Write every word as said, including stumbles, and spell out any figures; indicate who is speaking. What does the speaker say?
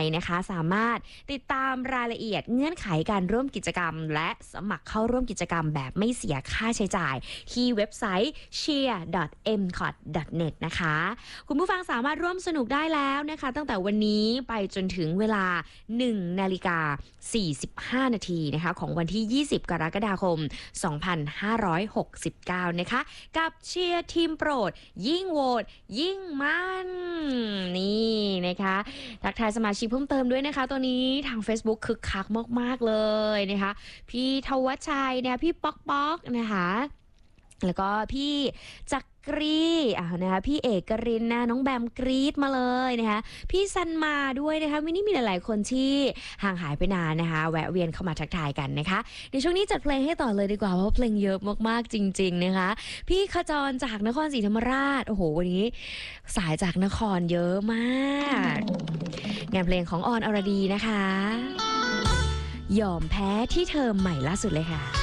Speaker 1: นะคะสามารถติดตามรายละเอียดเงื่อนไขการร่วมกิจกรรมและสมัครเข้าร่วมกิจกรรมแบบไม่เสียค่าใช้จ่ายที่เว็บไซต์ เชียร์ ดอท เอ็ม คอท ดอท เน็ต นะคะคุณผู้ฟังสามารถร่วมสนุกได้แล้วนะคะตั้งแต่วันนี้ไปจนถึงเวลา หนึ่งนาฬิกาสี่สิบห้า นาทีนะคะของวันที่ ยี่สิบ กรกฎาคม สองพันห้าร้อยหกสิบเก้า นะคะกับเชียร์ทีมโปรดยิ่งโหวตยิ่งมันนี่นะคะทักทายสมาชิกเพิ่มเติมด้วยนะคะตัวนี้ทาง Facebook คึกคักมากๆเลยนะคะพี่ทวชัยเนี่ยพี่ป๊อกป๊อกนะคะแล้วก็พี่จักรีอ่านะคะพี่เอกรินนะน้องแบมกรีดมาเลยนะคะพี่ซันมาด้วยนะคะมินี่มีหลายๆคนที่ห่างหายไปนานนะคะแวะเวียนเข้ามาทักทายกันนะคะเดี๋ยวช่วงนี้จัดเพลงให้ต่อเลยดีกว่าเพราะเพลงเยอะมากๆจริงๆนะคะพี่ขจรจากนครศรีธรรมราชโอ้โหวันนี้สายจากนครเยอะมากงานเพลงของออนอรดีนะคะยอมแพ้ที่เธอใหม่ล่าสุดเลยค่ะ